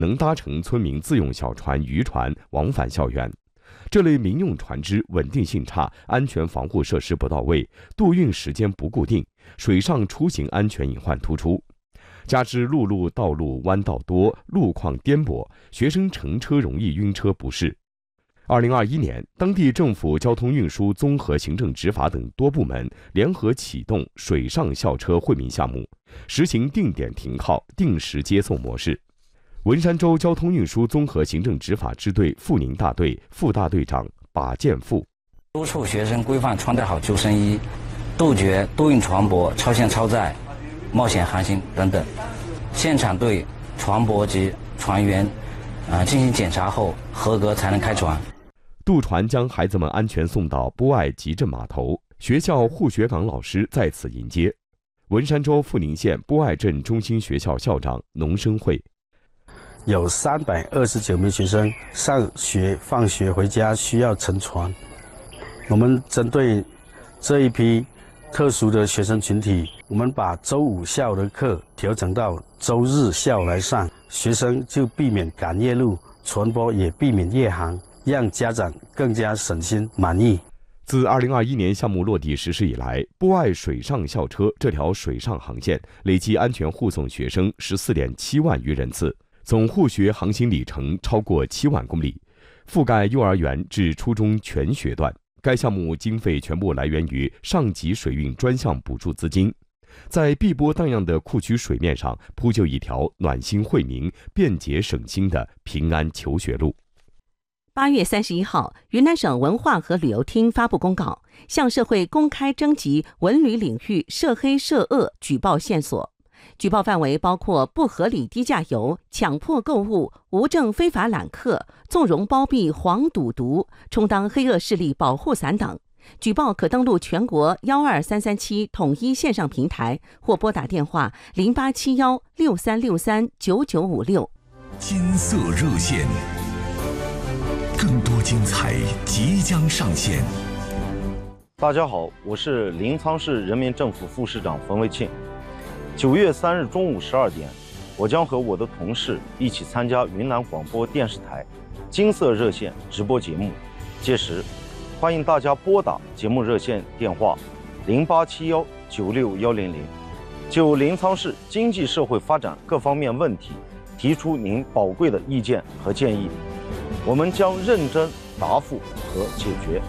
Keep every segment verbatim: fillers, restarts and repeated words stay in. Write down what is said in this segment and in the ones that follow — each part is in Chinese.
能搭乘村民自用小船、渔船往返校园。这类民用船只稳定性差，安全防护设施不到位，渡运时间不固定，水上出行安全隐患突出。加之陆路道路弯道多，路况颠簸，学生乘车容易晕车不适。二零二一年，当地政府交通运输综合行政执法等多部门联合启动水上校车惠民项目，实行定点停靠、定时接送模式。文山州交通运输综合行政执法支队富宁大队副大队长把建富： 督促学生规范穿戴好救生衣，杜绝渡运船舶超限超载、冒险航行等等。现场对船舶及船员啊进行检查后，合格才能开船。 渡船将孩子们安全送到波爱集镇码头，学校护学岗老师在此迎接。文山州富宁县波爱镇中心学校校长农生慧： 有三百二十九名学生上学、放学回家需要乘船。我们针对这一批特殊的学生群体，我们把周五下午的课调整到周日下午来上，学生就避免赶夜路，船舶也避免夜航，让家长更加省心满意。 自二零二一年项目落地实施以来，波爱水上校车这条水上航线累计安全护送学生十四点七万余人次，总护学航行里程超过七万公里，覆盖幼儿园至初中全学段。该项目经费全部来源于上级水运专项补助资金，在碧波荡漾的库区水面上铺就一条暖心惠民、便捷省心的平安求学路。 八月三十一号，云南省文化和旅游厅发布公告，向社会公开征集文旅领域涉黑涉恶举报线索。举报范围包括不合理低价游、强迫购物、无证非法揽客、纵容包庇黄赌毒、充当黑恶势力保护伞等。举报可登录全国幺二三三七统一线上平台，或拨打电话零八七幺六三六三九九五六。 金色热线，更多精彩即将上线。 大家好，我是临沧市人民政府副市长冯卫庆。九月三日中午十二点，我将和我的同事一起参加云南广播电视台金色热线直播节目。届时，欢迎大家拨打节目热线电话零八七幺九六幺零零，就临沧市经济社会发展各方面问题提出您宝贵的意见和建议，我们将认真答复和解决。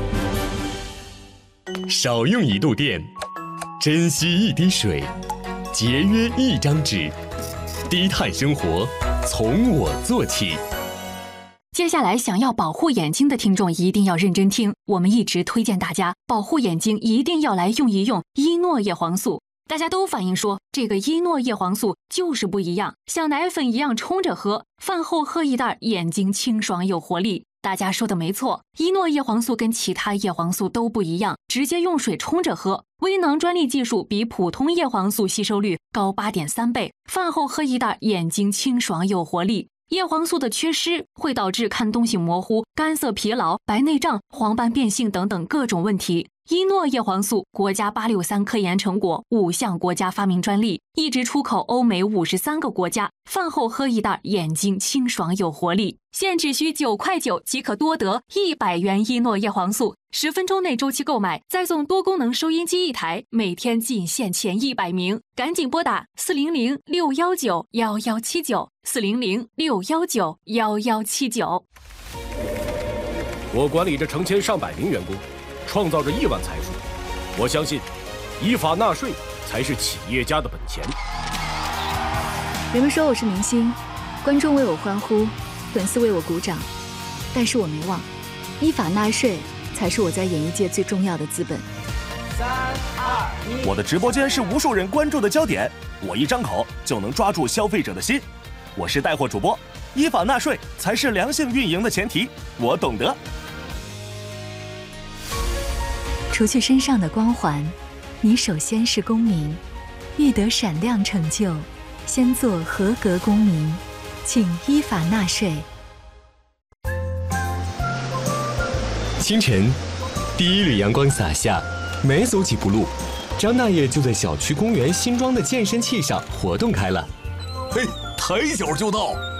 少用一度电，珍惜一滴水，节约一张纸，低碳生活从我做起。 接下来想要保护眼睛的听众一定要认真听，我们一直推荐大家保护眼睛一定要来用一用伊诺叶黄素。大家都反映说这个伊诺叶黄素就是不一样，像奶粉一样冲着喝，饭后喝一袋，眼睛清爽有活力。大家说的没错，伊诺叶黄素跟其他叶黄素都不一样，直接用水冲着喝，微囊专利技术比普通叶黄素吸收率高 八点三 倍，饭后喝一袋，眼睛清爽有活力。叶黄素的缺失会导致看东西模糊、干涩疲劳、白内障、黄斑变性等等各种问题。伊诺叶黄素国家八六三科研成果，五项国家发明专利，一直出口欧美五十三个国家。饭后喝一袋，眼睛清爽有活力。现只需九块九即可多得一百元伊诺叶黄素，十分钟内周期购买，再送多功能收音机一台，每天仅限前一百名，赶紧拨打四零零六幺九幺幺七九四零零六幺九幺幺七九。 我管理着成千上百名员工，创造着亿万财富。我相信，依法纳税才是企业家的本钱。 人们说我是明星，观众为我欢呼，粉丝为我鼓掌，但是我没忘，依法纳税才是我在演艺界最重要的资本。 三二一， 我的直播间是无数人关注的焦点，我一张口就能抓住消费者的心。我是带货主播，依法纳税才是良性运营的前提，我懂得。 除去身上的光环，你首先是公民，欲得闪亮成就，先做合格公民，请依法纳税。 清晨，第一缕阳光洒下，没走几步路，张大爷就在小区公园新装的健身器上活动开了。 嘿，抬脚就到，